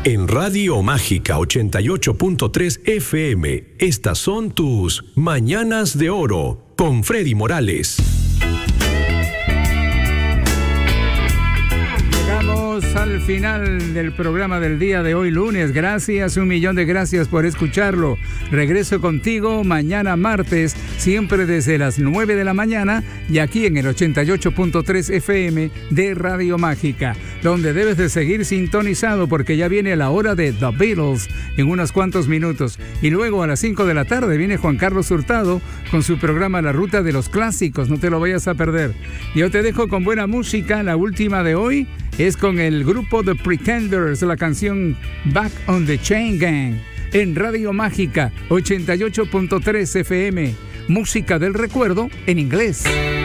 En Radio Mágica 88.3 FM, estas son tus Mañanas de Oro con Freddy Morales. Al final del programa del día de hoy, lunes. Gracias, 1.000.000 de gracias por escucharlo. Regreso contigo mañana martes, siempre desde las 9 de la mañana y aquí en el 88.3 FM de Radio Mágica, donde debes de seguir sintonizado porque ya viene la hora de The Beatles en unos cuantos minutos. Y luego a las 5 de la tarde viene Juan Carlos Hurtado con su programa La Ruta de los Clásicos. No te lo vayas a perder. Yo te dejo con buena música. La última de hoy es con el grupo The Pretenders, la canción Back on the Chain Gang, en Radio Mágica 88.3 FM, música del recuerdo en inglés.